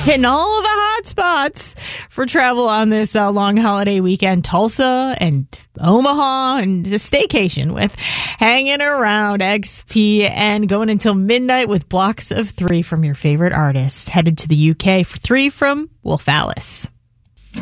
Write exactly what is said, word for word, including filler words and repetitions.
Hitting all the hot spots for travel on this uh, long holiday weekend. Tulsa and Omaha and a staycation with Hanging Around X P and going until midnight with blocks of three from your favorite artists. Headed to the U K for three from Wolf Alice.